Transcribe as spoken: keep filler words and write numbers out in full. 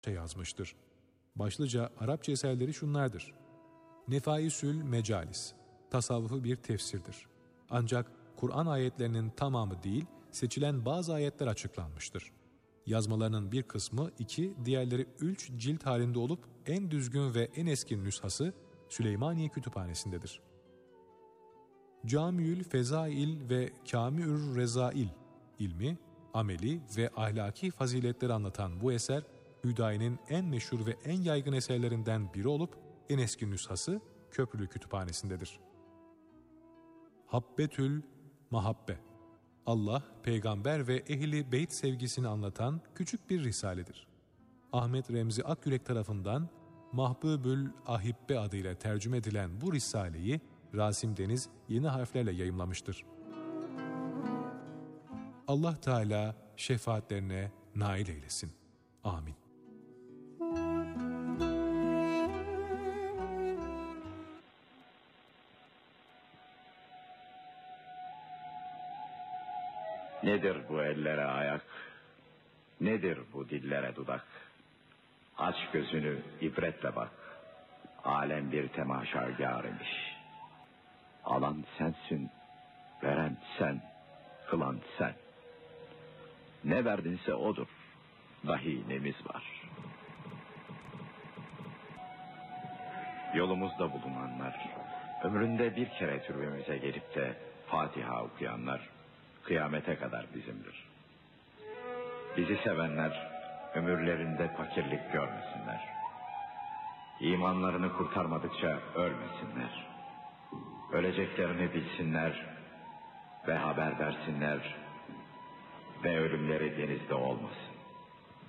yazmıştır. Başlıca Arapça eserleri şunlardır: Nefaisül Mecalis, tasavvufu bir tefsirdir. Ancak Kur'an ayetlerinin tamamı değil, seçilen bazı ayetler açıklanmıştır. Yazmalarının bir kısmı iki, diğerleri üç cilt halinde olup en düzgün ve en eski nüshası Süleymaniye Kütüphanesi'ndedir. Camiül Fezail ve Kâmi'ür Rezail ilmi, ameli ve ahlaki faziletleri anlatan bu eser, Hüdayi'nin en meşhur ve en yaygın eserlerinden biri olup en eski nüshası Köprülü Kütüphanesi'ndedir. Habbetül Mahabbe, Allah, peygamber ve ehli beyt sevgisini anlatan küçük bir risaledir. Ahmet Remzi Akyürek tarafından Mahbubül Ahibbe adıyla tercüme edilen bu risaleyi Rasim Deniz yeni harflerle yayımlamıştır. Allah Teala şefaatlerine nail eylesin. Amin. Nedir bu ellere ayak, nedir bu dillere dudak? Aç gözünü, ibretle bak, alem bir temaşagâr imiş. Alan sensin, veren sen, kılan sen. Ne verdinse odur, dahi nemiz var. Yolumuzda bulunanlar, ömründe bir kere türbemize gelip de Fatiha okuyanlar, kıyamete kadar bizimdir. Bizi sevenler, ömürlerinde fakirlik görmesinler. İmanlarını kurtarmadıkça ölmesinler. Öleceklerini bilsinler ve haber versinler ve ölümleri denizde olmasın.